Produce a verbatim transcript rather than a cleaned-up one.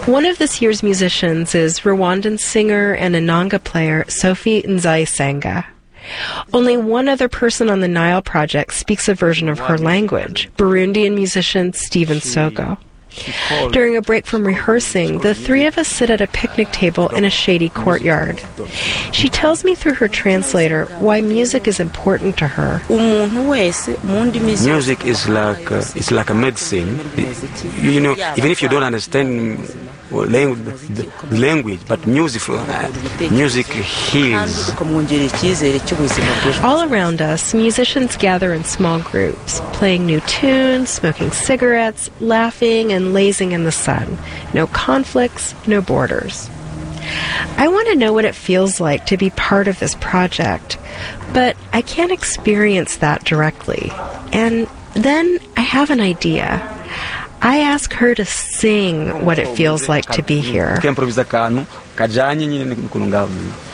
One of this year's musicians is Rwandan singer and Inanga player Sophie Nzayisanga. Only one other person on the Nile Project speaks a version of her language, Burundian musician Stephen Sogo. During a break from rehearsing, the three of us sit at a picnic table in a shady courtyard. She tells me through her translator why music is important to her. Music is like uh, it's like a medicine. You know, even if you don't understand the language, but music, uh, music heals. All around us, musicians gather in small groups, playing new tunes, smoking cigarettes, laughing and lazing in the sun. No conflicts, no borders. I want to know what it feels like to be part of this project, but I can't experience that directly. And then I have an idea. I ask her to sing what it feels like to be here.